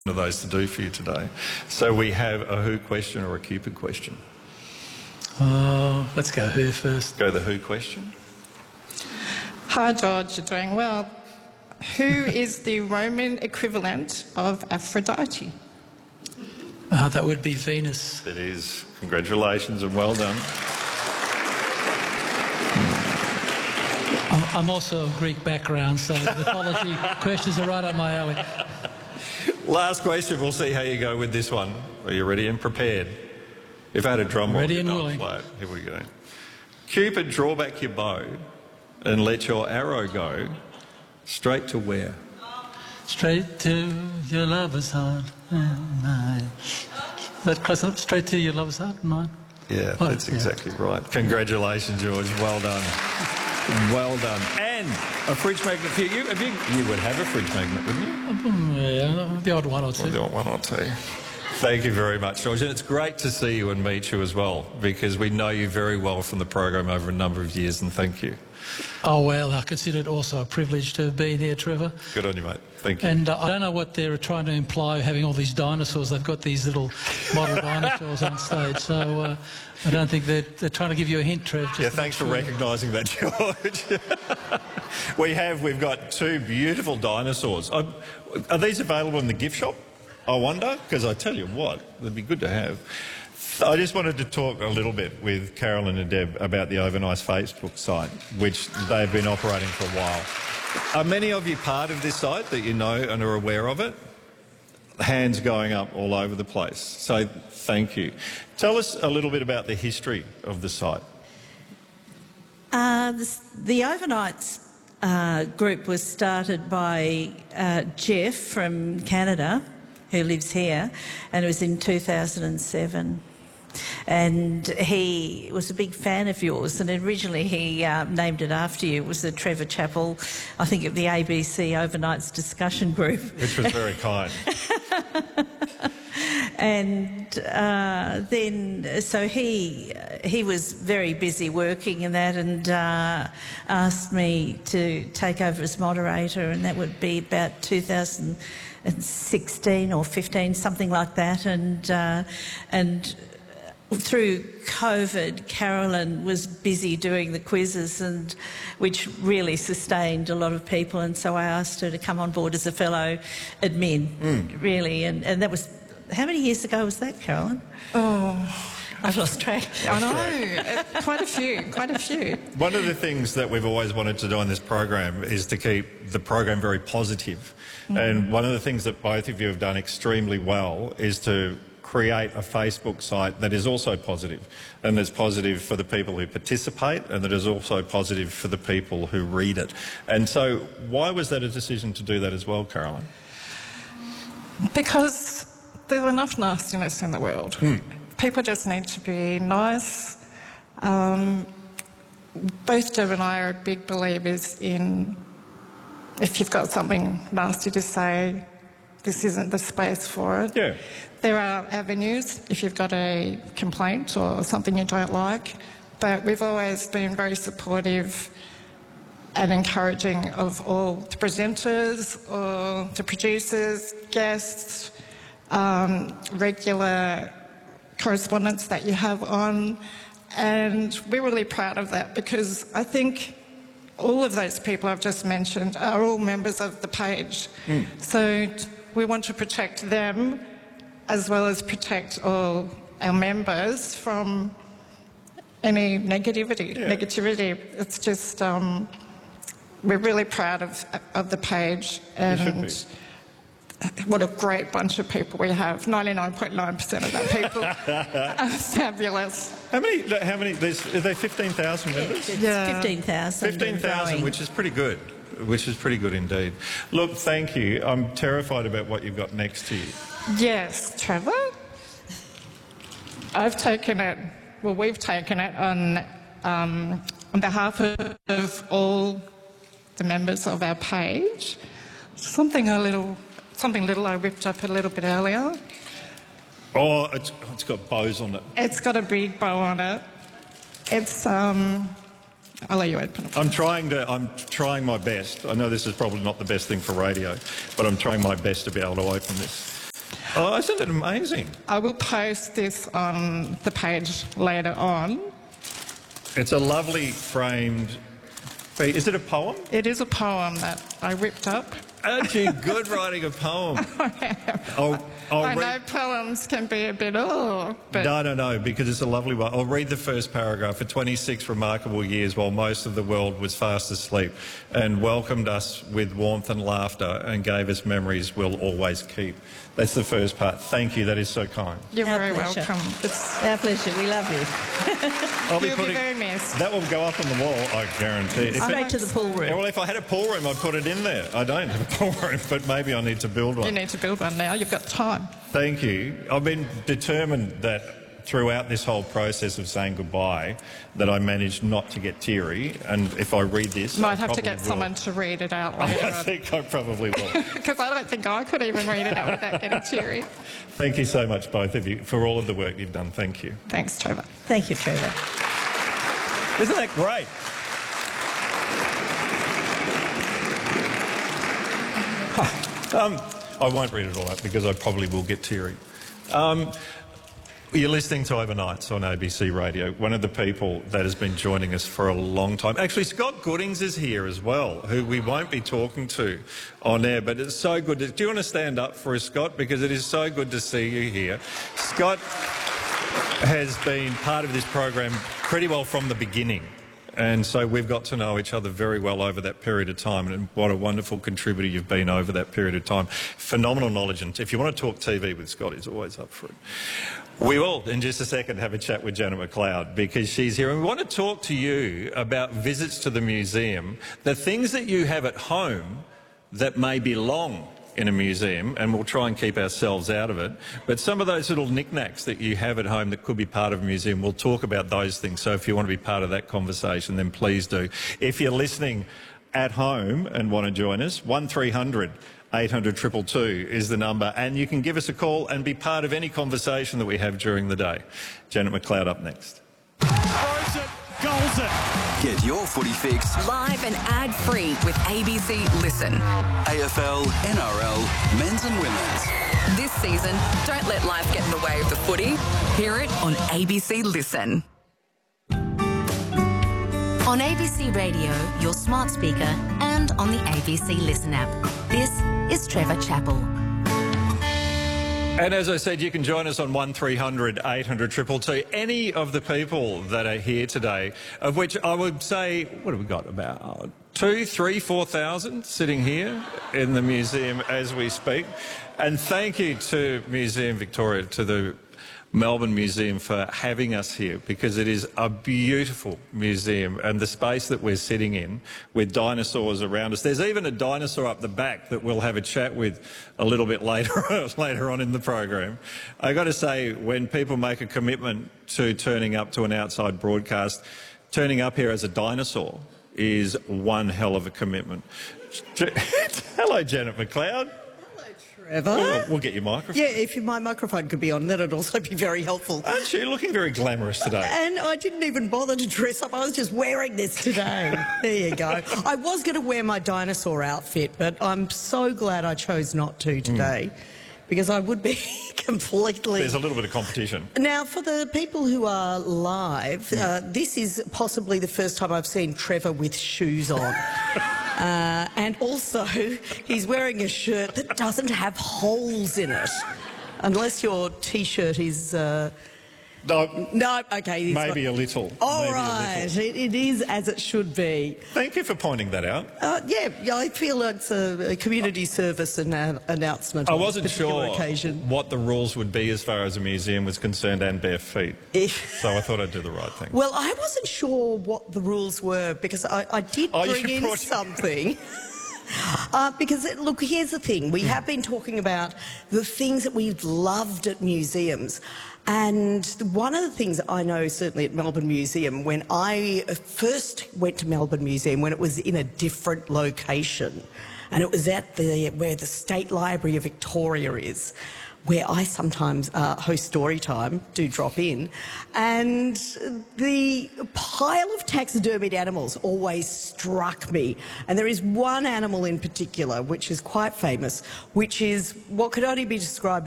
of those to do for you today. So we have a who question or a Cupid question. Let's go who first. Go the who question. Hi George, you're doing well. Who is the Roman equivalent of Aphrodite? That would be Venus. It is. Congratulations and well done. I'm also of Greek background, so the mythology questions are right up my alley. Last question, we'll see how you go with this one. Are you ready and prepared? If I had a drum roll, ready and willing. Here we go. Cupid, draw back your bow and let your arrow go straight to where? Straight to your lover's heart and mine. That close enough? Straight to your lover's heart and mine? Yeah, that's exactly right. Congratulations, George. Well done. Well done. And a fridge magnet for you. You would have a fridge magnet, wouldn't you? Yeah, the odd one or two. The odd one or two. Thank you very much, George. And it's great to see you and meet you as well, because we know you very well from the program over a number of years, and thank you. Oh, well, I consider it also a privilege to have been here, Trevor. Good on you, mate. Thank you. And I don't know what they're trying to imply, having all these dinosaurs. They've got these little model dinosaurs on stage, so I don't think they're trying to give you a hint, Trev. Yeah, thanks for recognising that, George. We've got two beautiful dinosaurs. Are these available in the gift shop, I wonder? Because I tell you what, they'd be good to have. I just wanted to talk a little bit with Carolyn and Deb about the Overnice Facebook site, which they've been operating for a while. Are many of you part of this site that you know and are aware of it? Hands going up all over the place. So thank you. Tell us a little bit about the history of the site. The Overnites group was started by Jeff from Canada, who lives here, and it was in 2007. And he was a big fan of yours, and originally he named it after you. It was the Trevor Chappell, I think, of the ABC Overnights discussion group. Which was very kind. And then, so he was very busy working in that, and asked me to take over as moderator, and that would be about 2016 or 15, something like that. And through COVID, Carolyn was busy doing the quizzes, and which really sustained a lot of people, and so I asked her to come on board as a fellow admin, really, and that was, how many years ago was that, Carolyn? Oh, I've lost track. I know, quite a few. One of the things that we've always wanted to do on this program is to keep the program very positive. And one of the things that both of you have done extremely well is to create a Facebook site that is also positive, and that's positive for the people who participate, and that is also positive for the people who read it. And so why was that a decision to do that as well, Caroline? Because there's enough nastiness in the world. People just need to be nice. Both Deb and I are big believers in, if you've got something nasty to say, this isn't the space for it. Yeah. There are avenues if you've got a complaint or something you don't like, but we've always been very supportive and encouraging of all the presenters or the producers, guests, regular correspondence that you have on, and we're really proud of that, because I think all of those people I've just mentioned are all members of the page. So we want to protect them as well as protect all our members from any negativity. It's just, we're really proud of the page, and what a great bunch of people we have. 99.9% of that people are fabulous. How many, are there 15,000 members? Yeah. 15,000. 15,000, which is pretty good. Which is pretty good indeed. Look, thank you. I'm terrified about what you've got next to you. Yes, Trevor. I've taken it, well, we've taken it on behalf of all the members of our page. Something little I whipped up a little bit earlier. Oh, it's got bows on it. It's got a big bow on it. It's I'll let you open it. I'm trying my best. I know this is probably not the best thing for radio, but I'm trying my best to be able to open this. Oh, isn't it amazing? I will post this on the page later on. It's a lovely framed... Is it a poem? It is a poem that I whipped up. Aren't you good writing a poem? I know poems can be a bit, but... No, because it's a lovely one. I'll read the first paragraph. For 26 remarkable years, while most of the world was fast asleep, and welcomed us with warmth and laughter, and gave us memories we'll always keep. That's the first part. Thank you. That is so kind. You're Our very pleasure. welcome. It's, Our pleasure. We love you. I'll you'll be very missed. That will go up on the wall, I guarantee. If Straight to the pool room. well, if I had a pool room, I'd put it in there. I don't have a pool room, but maybe I need to build one. You need to build one now. You've got time. Thank you. I've been determined that throughout this whole process of saying goodbye that I managed not to get teary, and if I read this... Might I have to probably get will. someone to read it out later I think I probably will. Because I don't think I could even read it out without getting cheery. Thank you so much, both of you, for all of the work you've done. Thank you. Thanks, Trevor. Thank you, Trevor. Isn't that great? I won't read it all out because I probably will get teary. You're listening to Overnights on ABC Radio, one of the people that has been joining us for a long time. Actually, Scott Goodings is here as well, who we won't be talking to on air, but it's so good. Do you want to stand up for us, Scott? Because it is so good to see you here. Scott has been part of this program pretty well from the beginning. And so we've got to know each other very well over that period of time, and what a wonderful contributor you've been over that period of time. Phenomenal knowledge, and if you want to talk TV with Scott, he's always up for it. We will, in just a second, have a chat with Janet McLeod because she's here, and we want to talk to you about visits to the museum, the things that you have at home that may belong in a museum, and we'll try and keep ourselves out of it. But some of those little knickknacks that you have at home that could be part of a museum, we'll talk about those things. So if you want to be part of that conversation, then please do. If you're listening at home and want to join us, 1300 800 222 is the number, and you can give us a call and be part of any conversation that we have during the day. Janet McLeod up next. Throws it, goals it. Get your footy fix. Live and ad-free with ABC Listen. AFL, NRL, men's and women's. This season, don't let life get in the way of the footy. Hear it on ABC Listen. On ABC Radio, your smart speaker, and on the ABC Listen app. This is Trevor Chappell. And as I said, you can join us on 1300 800 222. Any of the people that are here today, of which I would say, what have we got, about 2, 3, 4,000 sitting here in the museum as we speak. And thank you to Museum Victoria, to the Melbourne Museum for having us here, because it is a beautiful museum, and the space that we're sitting in with dinosaurs around us. There's even a dinosaur up the back that we'll have a chat with a little bit later on in the program. I got to say, when people make a commitment to turning up to an outside broadcast, turning up here as a dinosaur is one hell of a commitment. Hello, Janet McLeod. Trevor? We'll get your microphone. Yeah, if my microphone could be on, that'd also be very helpful. Aren't you looking very glamorous today? And I didn't even bother to dress up. I was just wearing this today. There you go. I was going to wear my dinosaur outfit, but I'm so glad I chose not to today, because I would be completely... There's a little bit of competition. Now, for the people who are live, this is possibly the first time I've seen Trevor with shoes on. And also, he's wearing a shirt that doesn't have holes in it. Unless your T-shirt is... No, okay. Maybe a little. All right, it is as it should be. Thank you for pointing that out. Yeah, I feel it's a community service announcement. I on wasn't this particular sure occasion. what the rules would be as far as a museum was concerned, and bare feet. So I thought I'd do the right thing. Well, I wasn't sure what the rules were, because I did bring in something. Because, look, here's the thing. We have been talking about the things that we've loved at museums. And one of the things I know, certainly at Melbourne Museum, when I first went to Melbourne Museum, when it was in a different location, and it was at where the State Library of Victoria is, where I sometimes host story time, do drop in, and the pile of taxidermied animals always struck me. And there is one animal in particular which is quite famous, which is what could only be described